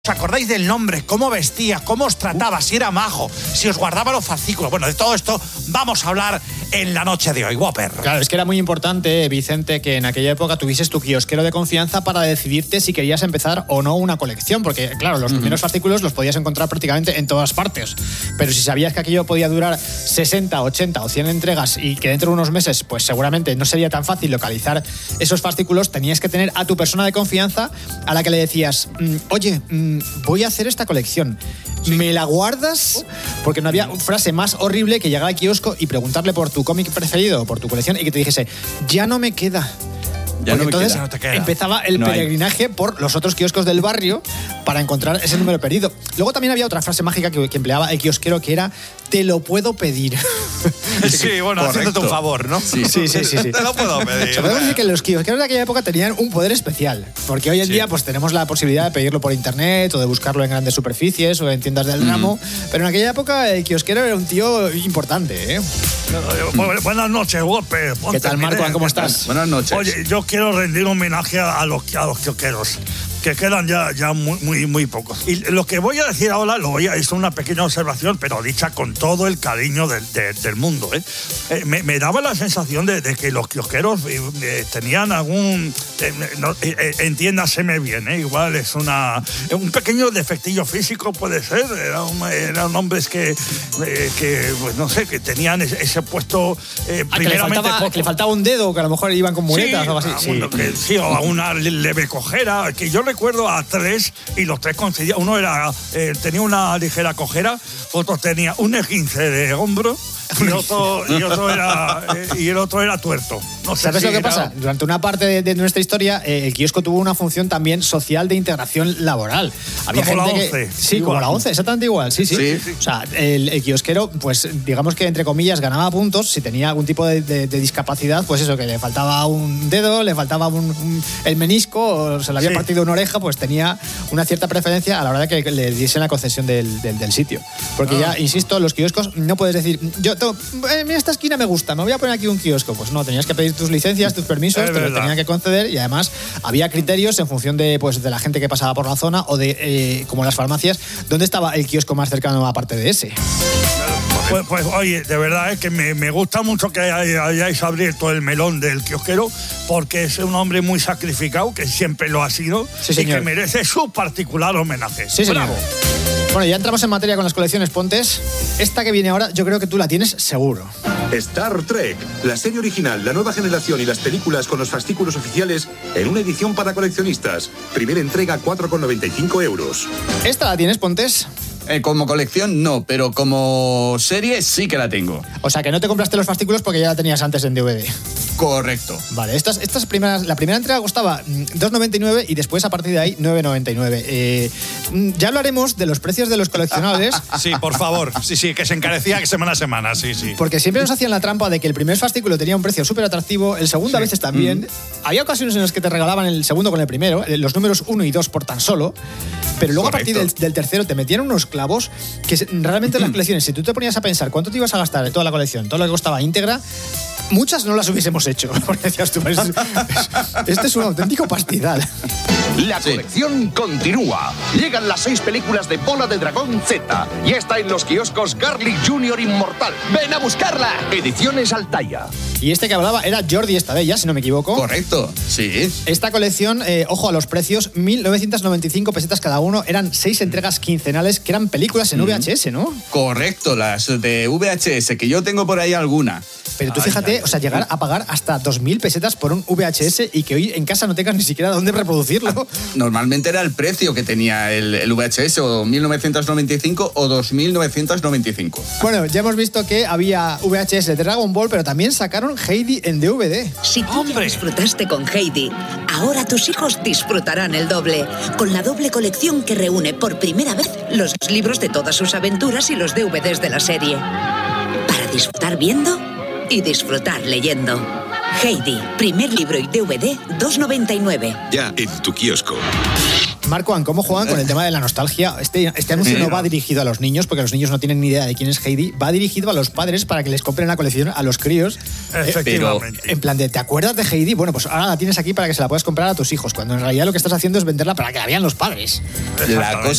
¿Os acordáis del nombre? ¿Cómo vestía? ¿Cómo os trataba? Si era majo, si os guardaba los fascículos. Bueno, de todo esto vamos a hablar en la noche de hoy, Whopper. Claro, es que era muy importante, Vicente, que en aquella época tuvieses tu kiosquero de confianza para decidirte si querías empezar o no una colección, porque claro, los primeros fascículos los podías encontrar prácticamente en todas partes, pero si sabías que aquello podía durar 60, 80 o 100 entregas y que dentro de unos meses pues seguramente no sería tan fácil localizar esos fascículos, tenías que tener a tu persona de confianza a la que le decías, oye, voy a hacer esta colección, ¿me la guardas? Porque no había frase más horrible que llegar al kiosco y preguntarle por tu cómic preferido o por tu colección y que te dijese, ya no me queda. Ya no entonces me queda. empezaba el peregrinaje por los otros kioscos del barrio para encontrar ese número perdido. Luego también había otra frase mágica que empleaba el kiosquero que era, te lo puedo pedir. Sí, bueno, haciéndote un favor, ¿no? Sí. Te lo puedo pedir. Podemos decir que los kiosqueros de aquella época tenían un poder especial, porque hoy en día pues tenemos la posibilidad de pedirlo por internet o de buscarlo en grandes superficies o en tiendas del ramo, pero en aquella época el kiosquero era un tío importante, ¿eh? Buenas noches, Whopper. ¿Qué tal, Marco? ¿Cómo estás? Buenas noches. Oye, yo quiero rendir homenaje a los kiosqueros, que quedan ya muy pocos. Y lo que voy a decir ahora, es una pequeña observación, pero dicha con todo el cariño del mundo, ¿eh? Me daba la sensación de que los kiosqueros tenían algún... entiéndaseme bien, igual es un pequeño defectillo físico, puede ser. Eran hombres que pues no sé, que tenían ese puesto primeramente... Que le faltaba un dedo, que a lo mejor iban con muletas o algo así. O a una leve cojera, que yo recuerdo a tres y los tres coincidían. Uno tenía una ligera cojera, otro tenía un esguince de hombro y el otro era tuerto. No sé. ¿Sabes lo que pasa? Durante una parte de nuestra historia, el kiosco tuvo una función también social de integración laboral. Había como gente la 11. Sí, como la 11, exactamente igual. Sí. O sea, el kiosquero, pues digamos que entre comillas ganaba puntos si tenía algún tipo de discapacidad, pues eso, que le faltaba un dedo, le faltaba el menisco o se le había partido una oreja, pues tenía una cierta preferencia a la hora de que le diesen la concesión del sitio. Porque ya, insisto, los kioscos no puedes decir, mira, esta esquina me gusta, me voy a poner aquí un kiosco. Pues no, tenías que pedir tus licencias, tus permisos, te los tenían que conceder y además había criterios en función de la gente que pasaba por la zona o de, como las farmacias, dónde estaba el kiosco más cercano aparte de ese. Pues oye, de verdad es que me gusta mucho que hayáis abierto el melón del kiosquero, porque es un hombre muy sacrificado, que siempre lo ha sido, sí, y que merece su particular homenaje. Sí, señor. ¡Bravo! Bueno, ya entramos en materia con las colecciones Pontes. Esta que viene ahora, yo creo que tú la tienes seguro. Star Trek, la serie original, la nueva generación y las películas con los fascículos oficiales en una edición para coleccionistas. Primera entrega, 4,95 €. ¿Esta la tienes, Pontes? Como colección no, pero como serie sí que la tengo. O sea, que no te compraste los fascículos porque ya la tenías antes en DVD. Correcto. Vale, la primera entrega costaba 2,99 y después a partir de ahí 9,99. Ya hablaremos de los precios de los coleccionables. Sí, por favor. Sí, que se encarecía semana a semana, sí. Porque siempre nos hacían la trampa de que el primer fascículo tenía un precio súper atractivo, el segundo a veces también. Había ocasiones en las que te regalaban el segundo con el primero, los números 1 y 2 por tan solo, pero luego Correcto. a partir del tercero te metían unos clavos que realmente las colecciones, si tú te ponías a pensar cuánto te ibas a gastar en toda la colección, todo lo que costaba íntegra, muchas no las hubiésemos hecho. Porque decías tú, este es un auténtico pastizal. La colección continúa. Llegan las 6 películas de Bola de Dragón Z. Y está en los kioscos Garlic Jr. Inmortal. ¡Ven a buscarla! Ediciones Altaya. Y este que hablaba era Jordi Estadella, si no me equivoco. Correcto, sí. Esta colección, ojo a los precios, 1.995 pesetas cada uno. Eran 6 entregas quincenales que eran películas en VHS, ¿no? Correcto, las de VHS, que yo tengo por ahí alguna. Pero tú fíjate, o sea, llegar a pagar hasta 2.000 pesetas por un VHS y que hoy en casa no tengas ni siquiera dónde reproducirlo. Normalmente era el precio que tenía el VHS, o 1.995 o 2.995. Bueno, ya hemos visto que había VHS de Dragon Ball, pero también sacaron Heidi en DVD. Si tú ya disfrutaste con Heidi, ahora tus hijos disfrutarán el doble, con la doble colección que reúne por primera vez los libros de todas sus aventuras y los DVDs de la serie. Para disfrutar viendo y disfrutar leyendo. Heidi, primer libro y DVD, 2,99. Ya en tu kiosco. Marco, ¿cómo juegan con el tema de la nostalgia? Este anuncio no va dirigido a los niños, porque los niños no tienen ni idea de quién es Heidi. Va dirigido a los padres para que les compren la colección a los críos. Efectivamente. En plan de, ¿te acuerdas de Heidi? Bueno, pues ahora la tienes aquí para que se la puedas comprar a tus hijos, cuando en realidad lo que estás haciendo es venderla para que la vean los padres. La cosa